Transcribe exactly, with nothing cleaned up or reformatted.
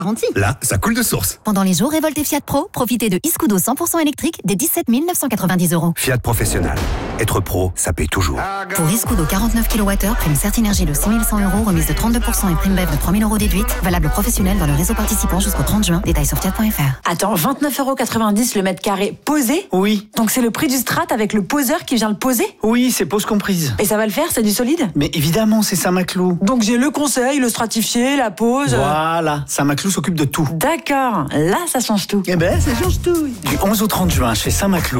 Garantie. Là, ça coule de source. Pendant les jours Révolte et Fiat Pro, profitez de e-Scudo cent pour cent électrique dès dix-sept mille neuf cent quatre-vingt-dix euros. Fiat Professionnel. Être pro, ça paye toujours. Pour e-Scudo quarante-neuf kilowattheures, prime Certinergie de six mille cent euros, remise de trente-deux pour cent et prime B E V de trois mille euros déduite. Valable professionnel dans le réseau participant jusqu'au trente juin. Détails sur fiat point f r. Attends, vingt-neuf euros quatre-vingt-dix le mètre carré posé? Oui. Donc c'est le prix du strat avec le poseur qui vient le poser? Oui, c'est pause comprise. Et ça va le faire, c'est du solide? Mais évidemment, c'est Saint-Maclou. Donc j'ai le conseil, le stratifié, la pose... Voilà, Saint-Maclou s'occupe de tout. D'accord, là ça change tout. Eh ben, ça change tout. Du onze au trente juin, chez Saint-Maclou.